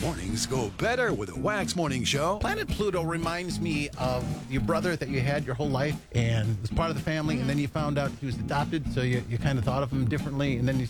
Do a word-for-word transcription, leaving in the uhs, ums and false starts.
Mornings go better with a Wax Morning Show. Planet Pluto reminds me of your brother that you had your whole life and was part of the family, and then you found out he was adopted, so you, you kind of thought of him differently, and then you